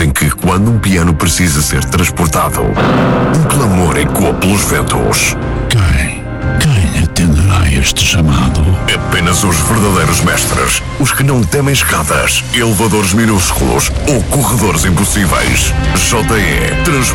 em que, quando um piano precisa ser transportado, um clamor ecoa pelos ventos. Quem atenderá este chamado? Apenas os verdadeiros mestres, os que não temem escadas, elevadores minúsculos ou corredores impossíveis. JE